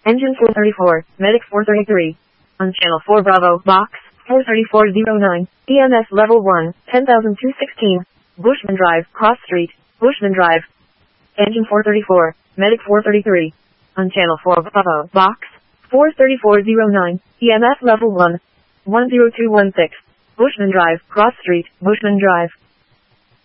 Engine 434, Medic 433. On channel 4 Bravo, box 43409, EMS level 1, 10,216. Bushman Drive, Cross Street, Bushman Drive. Engine 434, Medic 433. On channel 4 Bravo, box 43409, EMS level 1, 10216. Bushman Drive, Cross Street, Bushman Drive.